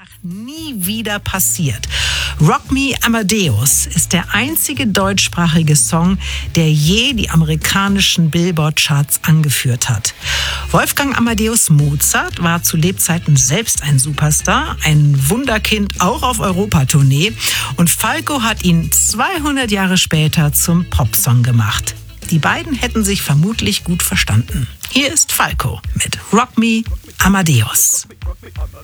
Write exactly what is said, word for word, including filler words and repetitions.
danach nie wieder passiert. Rock Me Amadeus ist der einzige deutschsprachige Song, der je die amerikanischen Billboard-Charts angeführt hat. Wolfgang Amadeus Mozart war zu Lebzeiten selbst ein Superstar, ein Wunderkind auch auf Europatournee, und Falco hat ihn zweihundert Jahre später zum Popsong gemacht. Die beiden hätten sich vermutlich gut verstanden. Hier ist Falco mit Rock Me Amadeus.